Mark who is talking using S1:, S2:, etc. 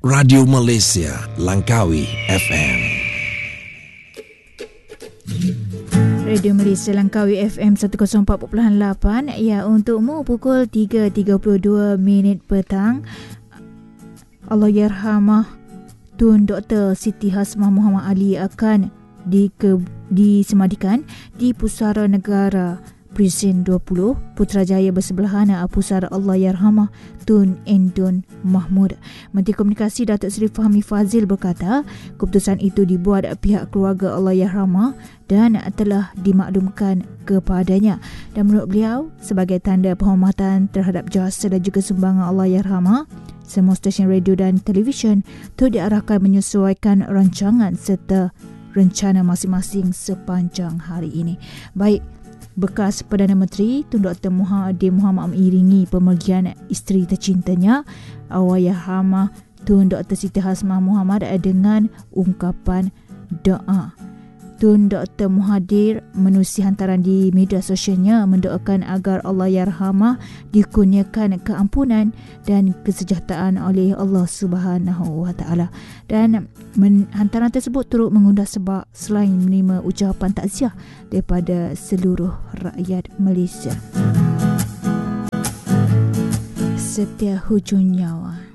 S1: Radio Malaysia Langkawi FM.
S2: Radio Malaysia Langkawi FM 104.8. Ya, untukmu pukul 3.32 petang. Allahyarhamah Tun Dr. Siti Hasmah Muhammad Ali akan disemadikan di Pusara Negara Presiden 20 Putrajaya bersebelahan Pusara Allahyarhamah Tun Endun Mahmud. Menteri Komunikasi Datuk Seri Fahmi Fazil berkata, keputusan itu dibuat pihak keluarga Allahyarhamah dan telah dimaklumkan kepadanya. Dan menurut beliau, sebagai tanda penghormatan terhadap jasa dan juga sumbangan Allahyarhamah, semua stesen radio dan televisyen turut diarahkan menyesuaikan rancangan serta rencana masing-masing sepanjang hari ini. Baik, bekas Perdana Menteri Tun Dr. Mahathir Mohamad mengiringi pemergian isteri tercintanya Allahyarhamah Tun Dr. Siti Hasmah Muhammad dengan ungkapan doa. Tun Dr. Mahathir menerusi hantaran di media sosialnya mendoakan agar Allahyarhamah dikurniakan keampunan dan kesejahteraan oleh Allah Subhanahu Wa Taala. Dan hantaran tersebut turut mengundah sebab selain menerima ucapan takziah daripada seluruh rakyat Malaysia. Setia hujung nyawa.